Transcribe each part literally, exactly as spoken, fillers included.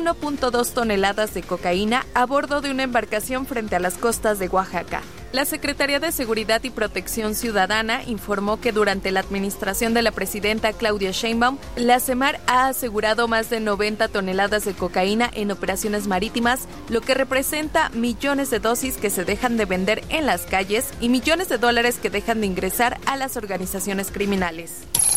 uno punto dos toneladas de cocaína a bordo de una embarcación frente a las costas de Oaxaca. La Secretaría de Seguridad y Protección Ciudadana informó que durante la administración de la presidenta Claudia Sheinbaum, la CEMAR ha asegurado más de noventa toneladas de cocaína en operaciones marítimas, lo que representa millones de dosis que se dejan de vender en las calles y millones de dólares que dejan de ingresar a las organizaciones criminales.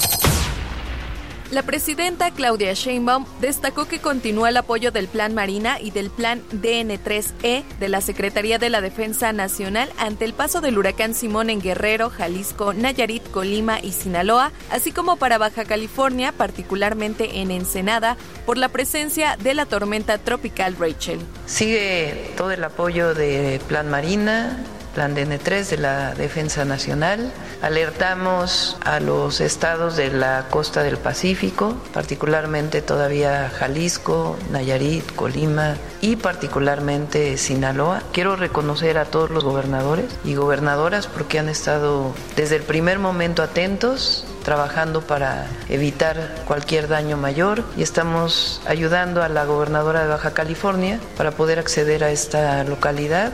La presidenta Claudia Sheinbaum destacó que continúa el apoyo del Plan Marina y del Plan D N tres E de la Secretaría de la Defensa Nacional ante el paso del huracán Simón en Guerrero, Jalisco, Nayarit, Colima y Sinaloa, así como para Baja California, particularmente en Ensenada, por la presencia de la tormenta tropical Rachel. Sigue todo el apoyo de Plan Marina, Plan D N tres de la Defensa Nacional. Alertamos a los estados de la costa del Pacífico, particularmente todavía Jalisco, Nayarit, Colima y particularmente Sinaloa. Quiero reconocer a todos los gobernadores y gobernadoras porque han estado desde el primer momento atentos, trabajando para evitar cualquier daño mayor, y estamos ayudando a la gobernadora de Baja California para poder acceder a esta localidad.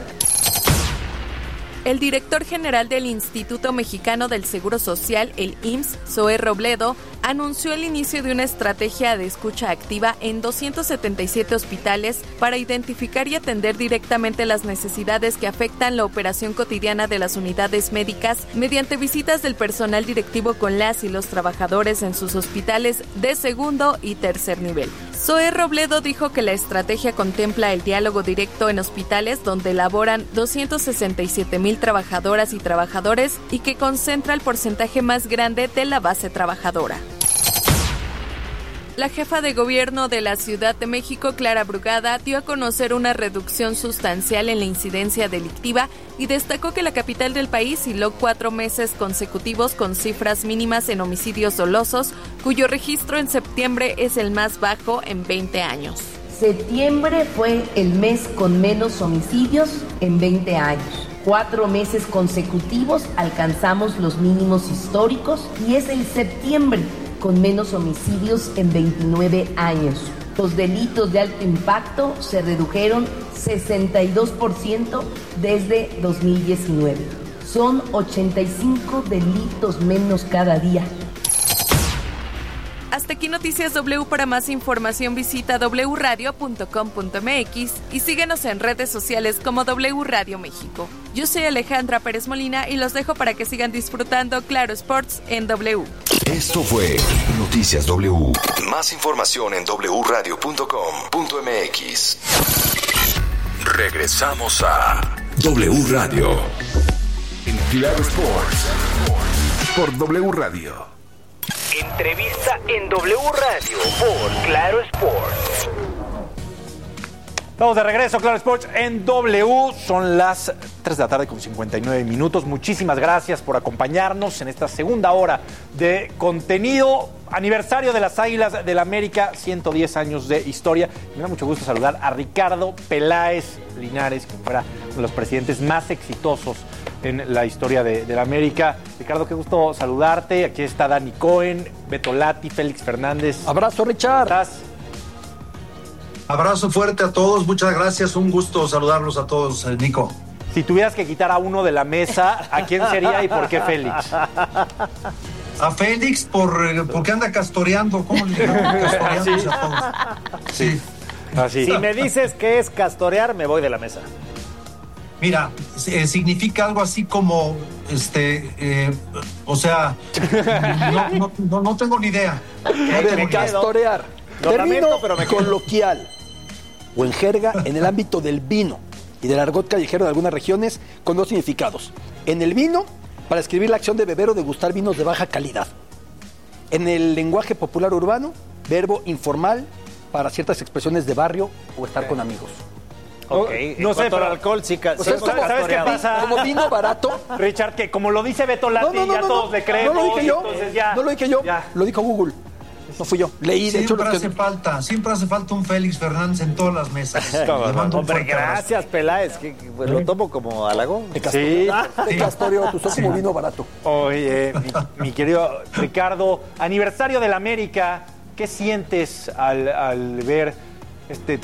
El director general del Instituto Mexicano del Seguro Social, el I M S S, Zoé Robledo, anunció el inicio de una estrategia de escucha activa en doscientos setenta y siete hospitales para identificar y atender directamente las necesidades que afectan la operación cotidiana de las unidades médicas mediante visitas del personal directivo con las y los trabajadores en sus hospitales de segundo y tercer nivel. Zoé Robledo dijo que la estrategia contempla el diálogo directo en hospitales donde laboran doscientos sesenta y siete mil trabajadoras y trabajadores y que concentra el porcentaje más grande de la base trabajadora. La jefa de gobierno de la Ciudad de México, Clara Brugada, dio a conocer una reducción sustancial en la incidencia delictiva y destacó que la capital del país hiló cuatro meses consecutivos con cifras mínimas en homicidios dolosos, cuyo registro en septiembre es el más bajo en veinte años. Septiembre fue el mes con menos homicidios en veinte años. Cuatro meses consecutivos alcanzamos los mínimos históricos y es el septiembre con menos homicidios en veintinueve años. Los delitos de alto impacto se redujeron sesenta y dos por ciento desde dos mil diecinueve. Son ochenta y cinco delitos menos cada día. Hasta aquí Noticias W. Para más información visita doble u radio punto com punto m x y síguenos en redes sociales como W Radio México. Yo soy Alejandra Pérez Molina y los dejo para que sigan disfrutando Claro Sports en W. Esto fue Noticias W. Más información en doble u radio punto com punto m x. Regresamos a W Radio en Claro Sports por W Radio. Entrevista en W Radio por Claro Sports. Estamos de regreso, Claro Sports en W. Son las tres de la tarde con cincuenta y nueve minutos. Muchísimas gracias por acompañarnos en esta segunda hora de contenido. Aniversario de las Águilas del América, ciento diez años de historia. Me da mucho gusto saludar a Ricardo Peláez Linares, que fuera uno de los presidentes más exitosos en la historia de, de la América. Ricardo, qué gusto saludarte. Aquí está Dani Cohen, Beto Lati, Félix Fernández. Abrazo, Richard. ¿Cómo estás? Abrazo fuerte a todos, muchas gracias, un gusto saludarlos a todos, Nico. Si tuvieras que quitar a uno de la mesa, ¿a quién sería y por qué Félix? A Félix por, porque anda castoreando, ¿cómo le llaman? Castoreando ¿Sí? a todos. Sí. Así. Si me dices que es castorear, me voy de la mesa. Mira, eh, significa algo así como, este, eh, o sea, no, no, no, no tengo ni idea. A ver, castorear. Lo Término lamento, pero me quedo. coloquial o en jerga en el ámbito del vino y del argot callejero de algunas regiones con dos significados. En el vino, para escribir la acción de beber o degustar vinos de baja calidad. En el lenguaje popular urbano, verbo informal para ciertas expresiones de barrio o estar con amigos. Ok, no, no sé, pero el alcohol sí, ca- O sea, sí es como, ¿sabes qué pasa? como vino barato. Richard, que como lo dice Beto Lati, No, no, no, ya no, todos no, le creemos. no lo dije yo, entonces ya, no lo dije yo, ya. lo dijo Google. No fui yo. Leí, de hecho, Siempre lo que... hace falta, siempre hace falta un Félix Fernández en todas las mesas. Le mando un Hombre, fuerte abrazo. gracias, Peláez. Que, que, pues, lo tomo como halago. Te castoreo, Sí. te castoreo, tú sos como vino barato. Oye, mi, mi querido Ricardo, aniversario del América, ¿qué sientes al, al ver este